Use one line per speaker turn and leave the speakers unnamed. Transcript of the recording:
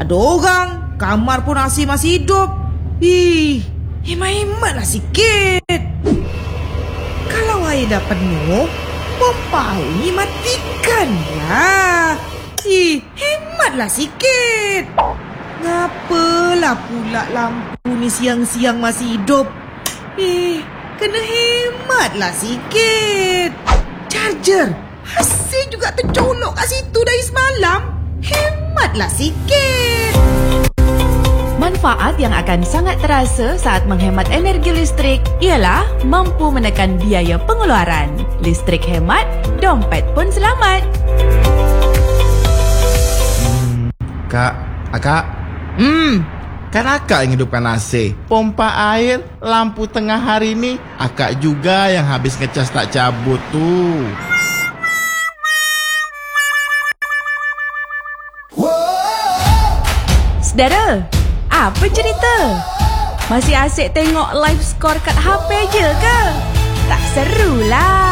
ada orang, kamar pun masih hidup. Hemat-hematlah sikit. Kalau air dah penuh, pompa air ni matikanlah. Hematlah sikit. Ngapalah pula lampu ni siang-siang masih hidup? Kena hematlah sikit. Charger asyik juga tercolok kat situ dari semalam. Hematlah sikit.
Manfaat yang akan sangat terasa saat menghemat energi listrik ialah mampu menekan biaya pengeluaran. Listrik hemat, dompet pun selamat.
Akak. Kan akak yang hidupkan AC, pompa air, lampu tengah hari ni. Akak juga yang habis ngecas tak cabut tu.
Saudara, apa cerita? Masih asyik tengok live score kat HP je ke? Tak serulah.